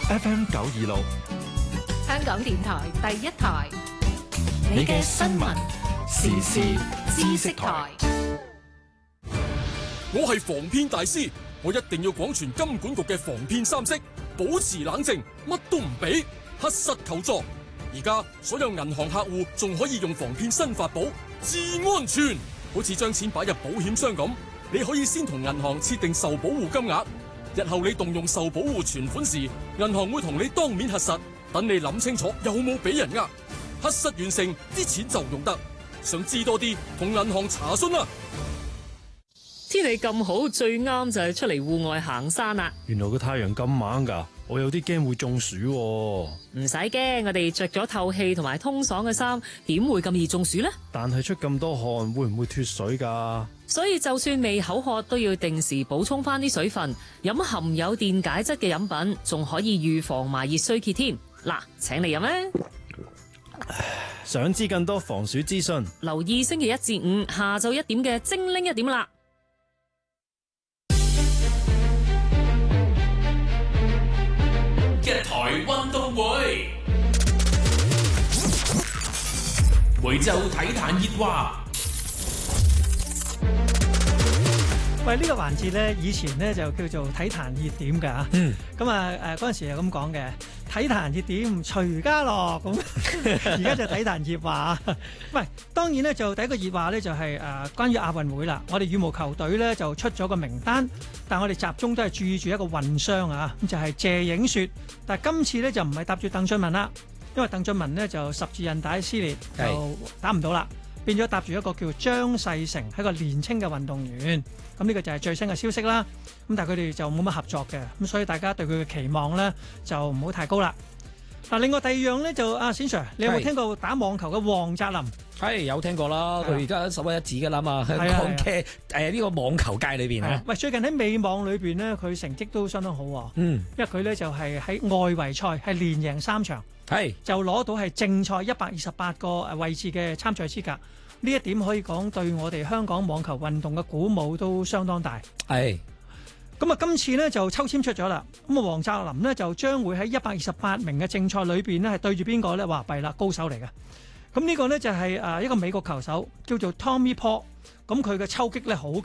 FM 926， 香港電台第一台， 你嘅新聞時事知識台。 我係防騙大師，我一定要廣傳金管局嘅防騙三式，保持冷靜，乜都唔俾，核實求助。而家所有銀行客戶仲可以用防騙新法寶，至安全。好似將錢擺入保險箱咁，你可以先同銀行設定受保護金額，日後你動用受保護存款時，銀行會同你當面核實，等你諗清楚有冇俾人呃，核實完成，啲錢就用得。想知多啲，同銀行查詢啦。 天氣咁好，最啱就係出嚟戶外行山啦。 原來個太陽咁猛㗎，我有啲驚會中暑喎。 唔使驚，我哋着咗透氣同埋通爽嘅衫，點會咁易中暑呢？ 但係出咁多汗，會唔會脫水㗎？ 所以就算未口渴，都要定時補充翻啲水分，飲含有電解質嘅飲品，仲可以預防埋熱衰竭添。嗱，請你飲咧。 想知更多防暑資訊， 留意星期一至五下晝1點嘅精靈一點啦。 一台運動會，每週體壇熱話。 喂，呢個環節咧，以前咧就叫做體壇熱點㗎嚇。咁啊嗰陣時係咁講嘅，體壇熱點徐家樂咁，而家就體壇熱話。喂，當然咧就第一個熱話咧就係關於亞運會啦。我哋羽毛球隊咧就出咗個名單，但我哋集中都係注意住一個混雙啊，咁就係謝影雪。但係今次咧就唔係搭住鄧俊文啦，因為鄧俊文咧就十字韌帶撕裂就打唔到啦。變咗搭住一個叫張世成，係個年青嘅運動員。咁呢個就係最新嘅消息啦。咁但係佢哋就冇乜合作嘅，咁所以大家對佢嘅期望咧就唔好太高啦。嗱，另外第二樣咧就阿冼 Sir，你有冇聽過打網球嘅黃澤林？ 係有聽過啦，佢而家首屈一指㗎啦嘛，香港嘅呢個網球界裏邊啊。 喂，最近喺美網裏邊咧，佢成績都相當好喎。因為佢咧就係喺外圍賽係連贏3場。就攞到係正賽128個位置嘅參賽資格，呢一點可以講對我哋香港網球運動嘅鼓舞都相當大。咁啊，今次呢就抽籤出咗啦。咁啊，黃澤林呢就將會喺128名嘅正賽裏邊呢係對住邊個呢？話弊啦，高手嚟嘅。咁呢個呢就係一個美國球手叫做 Tommy Paul，咁佢嘅抽擊呢好